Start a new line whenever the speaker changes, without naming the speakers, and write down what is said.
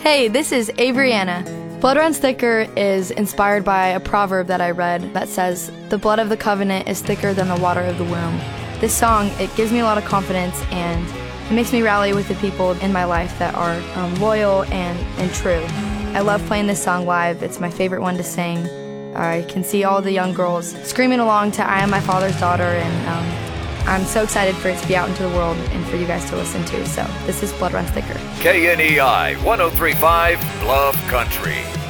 Hey, this is Averyana. Blood Runs Thicker is inspired by a proverb that I read that says, "The blood of the covenant is thicker than the water of the womb." This song, it gives me a lot of confidence, and it makes me rally with the people in my life that are loyal and true. I love playing this song live. It's my favorite one to sing. I can see all the young girls screaming along to "I Am My Father's Daughter," and I'm so excited for it to be out into the world and for you guys to listen to. So this is Blood Runs Thicker.
KNEI 103.5 Love Country.